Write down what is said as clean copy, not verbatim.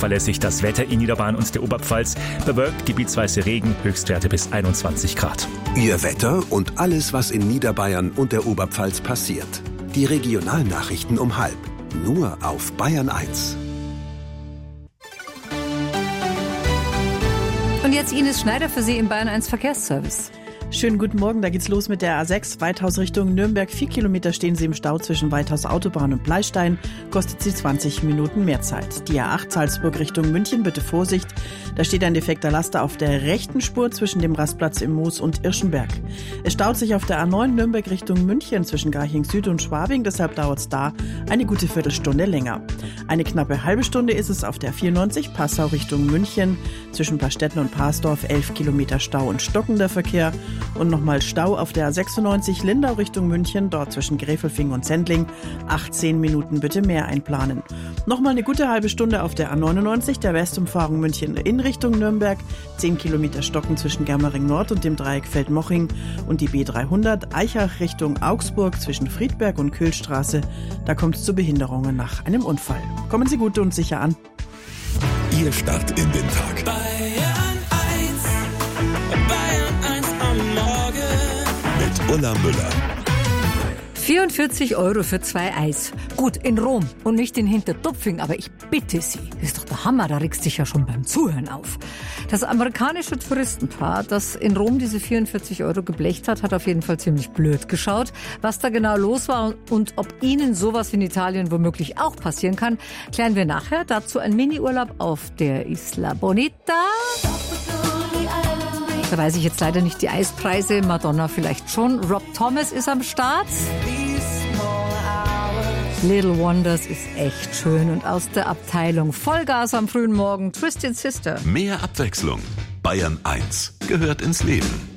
zuverlässig das Wetter in Niederbayern und der Oberpfalz. Bewölkt, gebietsweise Regen, Höchstwerte bis 21 Grad. Ihr Wetter und alles, was in Niederbayern und der Oberpfalz passiert. Die Regionalnachrichten um 12:30. Nur auf Bayern 1. Und jetzt Ines Schneider für Sie im Bayern 1 Verkehrsservice. Schönen guten Morgen, da geht's los mit der A6, Weithaus Richtung Nürnberg. 4 Kilometer stehen Sie im Stau zwischen Weithaus Autobahn und Bleistein, kostet Sie 20 Minuten mehr Zeit. Die A8 Salzburg Richtung München, bitte Vorsicht, da steht ein defekter Laster auf der rechten Spur zwischen dem Rastplatz im Moos und Irschenberg. Es staut sich auf der A9 Nürnberg Richtung München zwischen Garching Süd und Schwabing, deshalb dauert's da eine gute Viertelstunde länger. Eine knappe halbe Stunde ist es auf der 94 Passau Richtung München, zwischen Pastetten und Parsdorf 11 Kilometer Stau und stockender Verkehr. Und nochmal Stau auf der A96 Lindau Richtung München, dort zwischen Gräfelfing und Sendling. 18 Minuten bitte mehr einplanen. Nochmal eine gute halbe Stunde auf der A99, der Westumfahrung München in Richtung Nürnberg. 10 Kilometer Stocken zwischen Germering Nord und dem Dreieck Feldmoching. Und die B300 Eichach Richtung Augsburg zwischen Friedberg und Kühlstraße. Da kommt es zu Behinderungen nach einem Unfall. Kommen Sie gut und sicher an. Ihr Start in den Tag. Bayern 1 am Morgen. Mit Ulla Müller. 44 € für 2 Eis. Gut, in Rom und nicht in Hintertupfing, aber ich bitte Sie, das ist doch der Hammer, da regst dich ja schon beim Zuhören auf. Das amerikanische Touristenpaar, das in Rom diese 44 € geblecht hat, hat auf jeden Fall ziemlich blöd geschaut. Was da genau los war und ob Ihnen sowas wie in Italien womöglich auch passieren kann, klären wir nachher. Dazu ein Mini-Urlaub auf der Isla Bonita. Da weiß ich jetzt leider nicht die Eispreise, Madonna vielleicht schon. Rob Thomas ist am Start. Little Wonders ist echt schön. Und aus der Abteilung Vollgas am frühen Morgen, Twisted Sister. Mehr Abwechslung. Bayern 1 gehört ins Leben.